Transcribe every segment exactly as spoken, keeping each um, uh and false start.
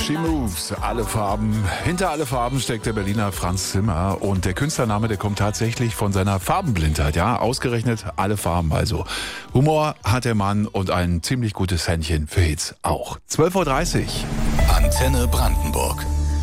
She Moves, alle Farben. Hinter alle Farben steckt der Berliner Franz Zimmer. Und der Künstlername, der kommt tatsächlich von seiner Farbenblindheit. Ja, ausgerechnet alle Farben also. Humor hat der Mann und ein ziemlich gutes Händchen für Hits auch. zwölf Uhr dreißig. Antenne Brandenburg.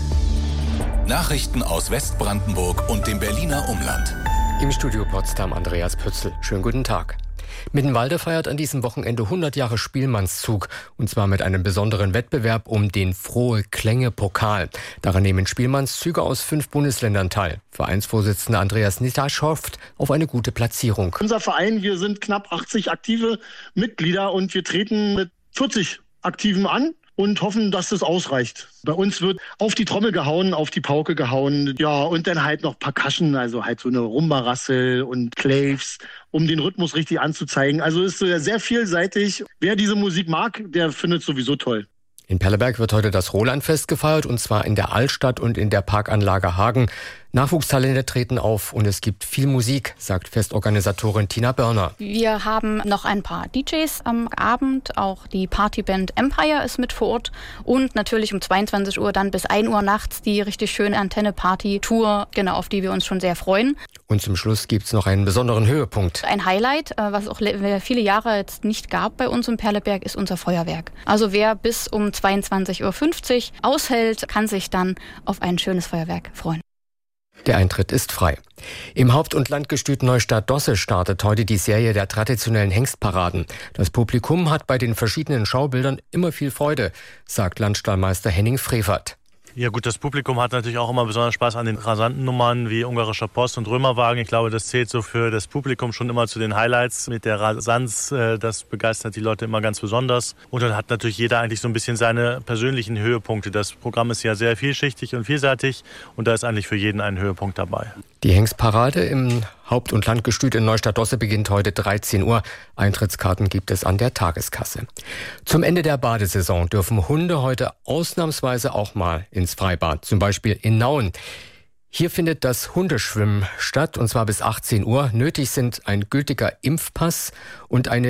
Nachrichten aus Westbrandenburg und dem Berliner Umland. Im Studio Potsdam Andreas Pützel. Schönen guten Tag. Mittenwalde feiert an diesem Wochenende hundert Jahre Spielmannszug. Und zwar mit einem besonderen Wettbewerb um den Frohe Klänge Pokal. Daran nehmen Spielmannszüge aus fünf Bundesländern teil. Vereinsvorsitzender Andreas Nittasch hofft auf eine gute Platzierung. Unser Verein, wir sind knapp achtzig aktive Mitglieder und wir treten mit vierzig Aktiven an und hoffen, dass das ausreicht. Bei uns wird auf die Trommel gehauen, auf die Pauke gehauen, ja, und dann halt noch Percussion, also halt so eine Rumba-Rassel und Claves, um den Rhythmus richtig anzuzeigen. Also ist sehr vielseitig. Wer diese Musik mag, der findet es sowieso toll. In Perleberg wird heute das Rolandfest gefeiert, und zwar in der Altstadt und in der Parkanlage Hagen. Nachwuchstalente treten auf und es gibt viel Musik, sagt Festorganisatorin Tina Börner. Wir haben noch ein paar D Js am Abend, auch die Partyband Empire ist mit vor Ort und natürlich um zweiundzwanzig Uhr dann bis ein Uhr nachts die richtig schöne Antenne-Party-Tour, genau, auf die wir uns schon sehr freuen. Und zum Schluss gibt's noch einen besonderen Höhepunkt. Ein Highlight, was es auch viele Jahre jetzt nicht gab bei uns im Perleberg, ist unser Feuerwerk. Also wer bis um zweiundzwanzig Uhr fünfzig aushält, kann sich dann auf ein schönes Feuerwerk freuen. Der Eintritt ist frei. Im Haupt- und Landgestüt Neustadt-Dosse startet heute die Serie der traditionellen Hengstparaden. Das Publikum hat bei den verschiedenen Schaubildern immer viel Freude, sagt Landstallmeister Henning Frevert. Ja gut, das Publikum hat natürlich auch immer besonders Spaß an den rasanten Nummern wie ungarischer Post und Römerwagen. Ich glaube, das zählt so für das Publikum schon immer zu den Highlights. Mit der Rasanz, das begeistert die Leute immer ganz besonders. Und dann hat natürlich jeder eigentlich so ein bisschen seine persönlichen Höhepunkte. Das Programm ist ja sehr vielschichtig und vielseitig und da ist eigentlich für jeden ein Höhepunkt dabei. Die Hengstparade im Haupt- und Landgestüt in Neustadt-Dosse beginnt heute dreizehn Uhr. Eintrittskarten gibt es an der Tageskasse. Zum Ende der Badesaison dürfen Hunde heute ausnahmsweise auch mal ins Freibad, zum Beispiel in Nauen. Hier findet das Hundeschwimmen statt, und zwar bis achtzehn Uhr. Nötig sind ein gültiger Impfpass und eine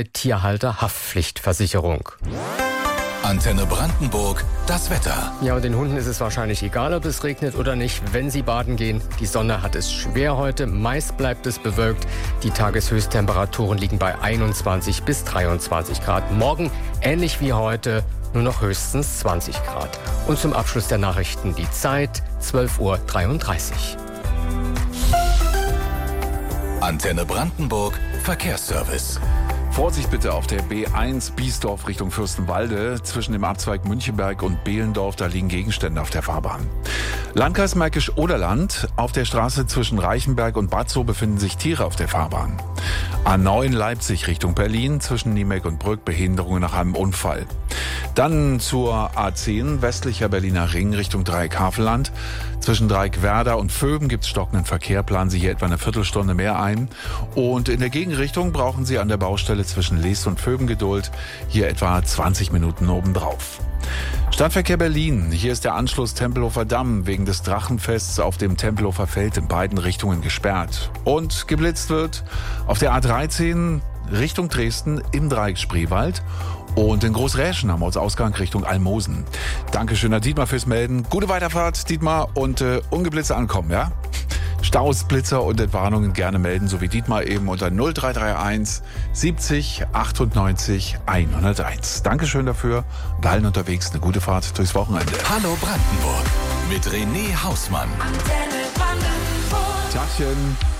Tierhalterhaftpflichtversicherung. Antenne Brandenburg, das Wetter. Ja, und den Hunden ist es wahrscheinlich egal, ob es regnet oder nicht, wenn sie baden gehen. Die Sonne hat es schwer heute, meist bleibt es bewölkt. Die Tageshöchsttemperaturen liegen bei einundzwanzig bis dreiundzwanzig Grad. Morgen, ähnlich wie heute, nur noch höchstens zwanzig Grad. Und zum Abschluss der Nachrichten die Zeit, zwölf Uhr dreiunddreißig. Antenne Brandenburg, Verkehrsservice. Vorsicht bitte auf der B eins Biesdorf Richtung Fürstenwalde. Zwischen dem Abzweig Münchenberg und Behlendorf, da liegen Gegenstände auf der Fahrbahn. Landkreis Märkisch-Oderland. Auf der Straße zwischen Reichenberg und Batzow befinden sich Tiere auf der Fahrbahn. A neun Leipzig Richtung Berlin. Zwischen Niemek und Brück Behinderungen nach einem Unfall. Dann zur A zehn westlicher Berliner Ring Richtung Dreieck-Havelland. Zwischen Dreieck-Werder und Vöben gibt es stockenden Verkehr. Planen Sie hier etwa eine Viertelstunde mehr ein. Und in der Gegenrichtung brauchen Sie an der Baustelle zwischen Lees und Vöben Geduld. Hier etwa zwanzig Minuten obendrauf. Stadtverkehr Berlin. Hier ist der Anschluss Tempelhofer Damm wegen des Drachenfests auf dem Tempelhofer Feld in beiden Richtungen gesperrt. Und geblitzt wird auf der A dreizehn Richtung Dresden im Dreieck Spreewald. Und in Großräschen haben wir uns Ausgang Richtung Almosen. Dankeschön an Dietmar fürs Melden. Gute Weiterfahrt, Dietmar, und äh, ungeblitzt ankommen, ja? Staus, Blitzer und Entwarnungen gerne melden, so wie Dietmar eben unter null drei drei eins siebzig achtundneunzig hunderteins. Dankeschön dafür. Bei allen unterwegs eine gute Fahrt durchs Wochenende. Hallo Brandenburg mit René Hausmann. Tagchen.